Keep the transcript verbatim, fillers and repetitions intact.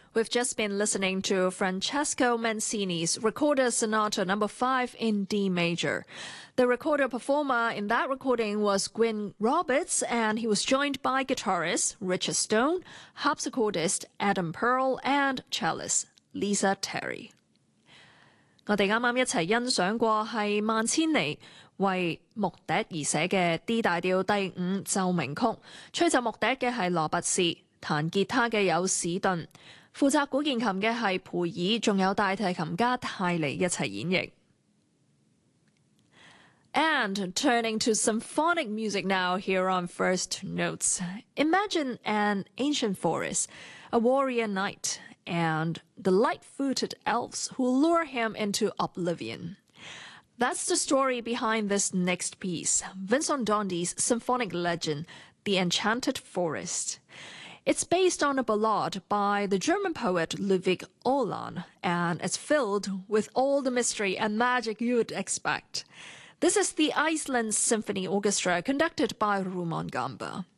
We've just been listening to Francesco Mancini's Recorder Sonata number five in D major. The recorder performer in that recording was Gwyn Roberts, and he was joined by guitarist Richard Stone, harpsichordist Adam Pearl, and cellist Lisa Terry. 我哋啱啱一齊欣賞過係萬千尼為木笛而寫嘅 D 大調第五奏鳴曲，吹奏木笛嘅係羅拔士，彈吉他嘅有史頓，負責古鍵琴嘅係培爾，仲有大提琴家泰尼一齊演繹。And turning to symphonic music now here on First Notes. Imagine an ancient forest, a warrior knight, and the light-footed elves who lure him into oblivion. That's the story behind this next piece, Vincent d'Indy's symphonic legend, The Enchanted Forest. It's based on a ballad by the German poet Ludwig Uhland, and it's filled with all the mystery and magic you'd expect. This is the Iceland Symphony Orchestra conducted by Ruman Gamba.